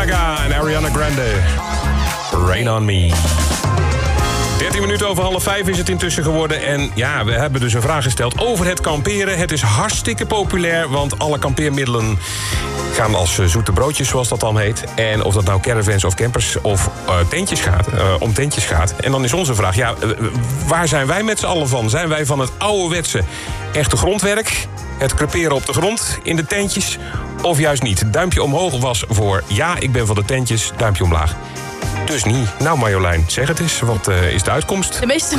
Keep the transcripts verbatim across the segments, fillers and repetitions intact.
Gaga en Ariana Grande. Rain on Me. dertien minuten over half vijf is het intussen geworden. En ja, we hebben dus een vraag gesteld over het kamperen. Het is hartstikke populair, want alle kampeermiddelen gaan als zoete broodjes, zoals dat dan heet. En of dat nou caravans of campers of uh, tentjes gaat, uh, om tentjes gaat. En dan is onze vraag, ja, uh, waar zijn wij met z'n allen van? Zijn wij van het ouderwetse echte grondwerk? Het creperen op de grond in de tentjes? Of juist niet? Duimpje omhoog was voor ja, ik ben van de tentjes. Duimpje omlaag. Dus niet. Nou Marjolein, zeg het eens. Wat uh, is de uitkomst? De meeste,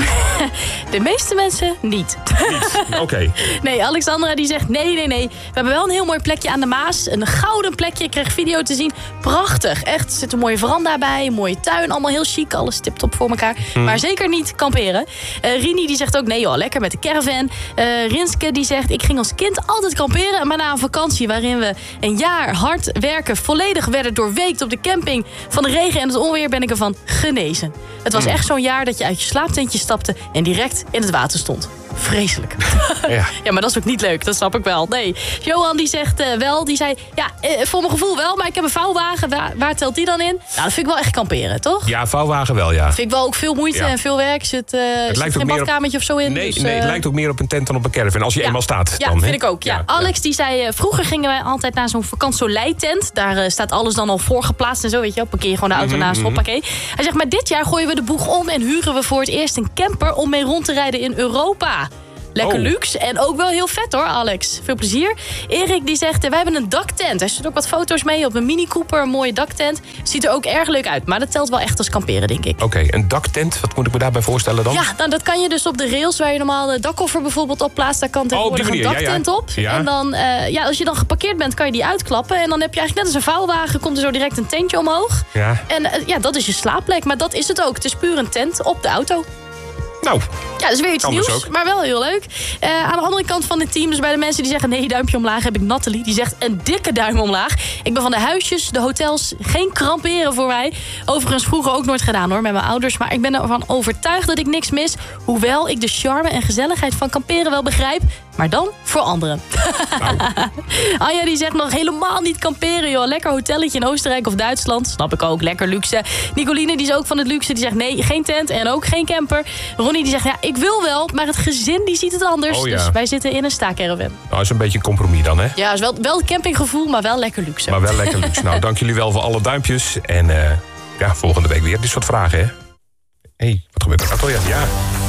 de meeste mensen niet. Niet? Oké. Okay. Nee, Alexandra die zegt nee, nee, nee. We hebben wel een heel mooi plekje aan de Maas. Een gouden plekje. Ik kreeg video te zien. Prachtig. Echt, er zit een mooie veranda bij. Een mooie tuin. Allemaal heel chic. Alles tip-top voor elkaar. Hmm. Maar zeker niet kamperen. Uh, Rini die zegt ook nee joh, lekker met de caravan. Uh, Rinske die zegt ik ging als kind altijd kamperen. Maar na een vakantie waarin we een jaar hard werken volledig werden doorweekt op de camping van de regen en het onweer ben ik ervan genezen. Het was echt zo'n jaar dat je uit je slaaptentje stapte en direct in het water stond. Vreselijk. Ja. Ja, maar dat is ook niet leuk. Dat snap ik wel. Nee. Johan die zegt uh, wel, die zei, ja, uh, voor mijn gevoel wel, maar ik heb een vouwwagen. Waar, waar telt die dan in? Nou, dat vind ik wel echt kamperen, toch? Ja, vouwwagen wel, ja. Dat vind ik wel ook veel moeite ja. en veel werk. Zit, uh, het zit geen badkamertje of zo in. Nee, dus, uh... nee, het lijkt ook meer op een tent dan op een caravan. Als je ja. eenmaal staat. Ja, dan, vind he? ik ook. Ja. Ja. Alex die zei, uh, vroeger gingen wij altijd naar zo'n vakantsoleil-tent. Daar uh, staat alles dan al voorgeplaatst en zo, weet je wel. Parkeer je gewoon de auto mm-hmm, naast, mm-hmm. hoppakee. Hij zegt, maar dit jaar gooien we de boeg om en huren we voor het eerst een camper om mee rond te rijden in Europa. Lekker oh. luxe en ook wel heel vet hoor, Alex. Veel plezier. Erik die zegt, wij hebben een daktent. Hij stuurt ook wat foto's mee op een Mini Cooper, een mooie daktent. Ziet er ook erg leuk uit, maar dat telt wel echt als kamperen, denk ik. Oké, okay, een daktent, wat moet ik me daarbij voorstellen dan? Ja, nou, dat kan je dus op de rails waar je normaal de dakkoffer bijvoorbeeld op plaatst. Daar kan tegenwoordig oh, een daktent ja, ja. op. Ja. En dan, uh, ja, als je dan geparkeerd bent, kan je die uitklappen. En dan heb je eigenlijk net als een vouwwagen, komt er zo direct een tentje omhoog. Ja. En uh, ja, dat is je slaapplek, maar dat is het ook. Het is puur een tent op de auto. Nou, ja, dat is weer iets nieuws, dus maar wel heel leuk. Uh, aan de andere kant van het team, dus bij de mensen die zeggen nee, duimpje omlaag, heb ik Nathalie. Die zegt een dikke duim omlaag. Ik ben van de huisjes, de hotels, geen kramperen voor mij. Overigens vroeger ook nooit gedaan hoor, met mijn ouders. Maar ik ben ervan overtuigd dat ik niks mis. Hoewel ik de charme en gezelligheid van kamperen wel begrijp. Maar dan voor anderen. Nou. Anja die zegt nog helemaal niet kamperen joh. Lekker hotelletje in Oostenrijk of Duitsland. Snap ik ook, lekker luxe. Nicoline die is ook van het luxe. Die zegt nee, geen tent en ook geen camper. Ronnie die zegt ja, ik wil wel, maar het gezin die ziet het anders. Oh, ja. Dus wij zitten in een staakerven. Nou, dat is een beetje een compromis dan, hè? Ja, is wel, wel campinggevoel, maar wel lekker luxe. Maar wel lekker luxe. Nou, dank jullie wel voor alle duimpjes. En uh, ja, volgende week weer dit soort vragen, hè? Hé, hey, wat gebeurt er? Oh ja, ja.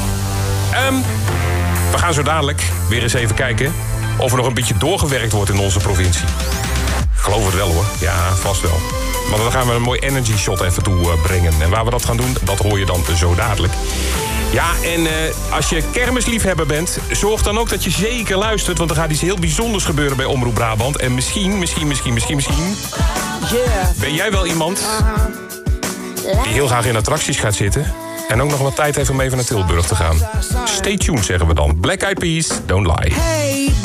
Um, we gaan zo dadelijk weer eens even kijken of er nog een beetje doorgewerkt wordt in onze provincie. Ik geloof het wel, hoor. Ja, vast wel. Maar dan gaan we een mooi energy shot even toe uh, brengen. En waar we dat gaan doen, dat hoor je dan zo dadelijk. Ja, en uh, als je kermisliefhebber bent, zorg dan ook dat je zeker luistert. Want er gaat iets heel bijzonders gebeuren bij Omroep Brabant. En misschien, misschien, misschien, misschien, misschien... ben jij wel iemand die heel graag in attracties gaat zitten en ook nog wat tijd heeft om even naar Tilburg te gaan. Stay tuned, zeggen we dan. Black Eyed Peas, Don't Lie.